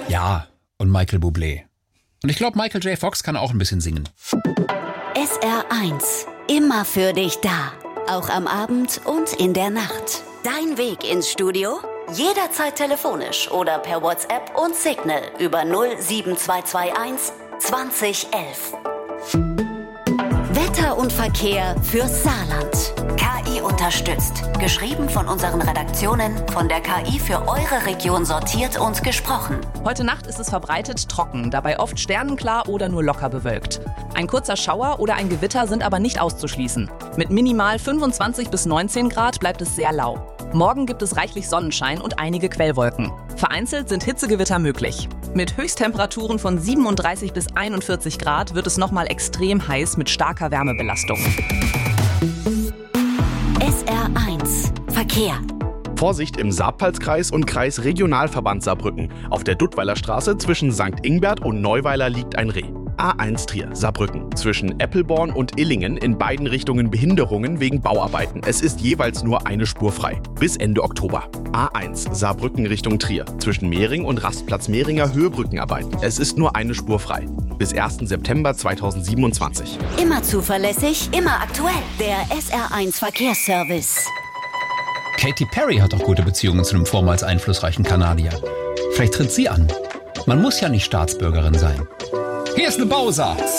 Ja, und Michael Bublé. Und ich glaube, Michael J. Fox kann auch ein bisschen singen. SR1, immer für dich da. Auch am Abend und in der Nacht. Dein Weg ins Studio? Jederzeit telefonisch oder per WhatsApp und Signal über 07221 2011. Wetter und Verkehr fürs Saarland. KI unterstützt. Geschrieben von unseren Redaktionen, von der KI für eure Region sortiert und gesprochen. Heute Nacht ist es verbreitet trocken, dabei oft sternenklar oder nur locker bewölkt. Ein kurzer Schauer oder ein Gewitter sind aber nicht auszuschließen. Mit minimal 25 bis 19 Grad bleibt es sehr lau. Morgen gibt es reichlich Sonnenschein und einige Quellwolken. Vereinzelt sind Hitzegewitter möglich. Mit Höchsttemperaturen von 37 bis 41 Grad wird es nochmal extrem heiß mit starker Wärmebelastung. SR1 Verkehr. Vorsicht im Saarpfalzkreis und Kreisregionalverband Saarbrücken. Auf der Duttweiler Straße zwischen St. Ingbert und Neuweiler liegt ein Reh. A1 Trier, Saarbrücken. Zwischen Eppelborn und Illingen in beiden Richtungen Behinderungen wegen Bauarbeiten. Es ist jeweils nur eine Spur frei. Bis Ende Oktober. A1 Saarbrücken Richtung Trier. Zwischen Mehring und Rastplatz Mehringer Höhebrückenarbeiten. Es ist nur eine Spur frei. Bis 1. September 2027. Immer zuverlässig, immer aktuell. Der SR1 Verkehrsservice. Katy Perry hat auch gute Beziehungen zu einem vormals einflussreichen Kanadier. Vielleicht tritt sie an. Man muss ja nicht Staatsbürgerin sein. Hier ist eine Bowser.